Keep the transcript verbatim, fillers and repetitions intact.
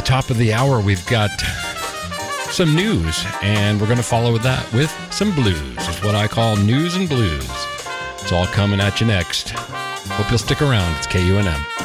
top of the hour, we've got some news, and we're going to follow that with some blues. It's what I call news and blues. It's all coming at you next. Hope you'll stick around. It's K U N M.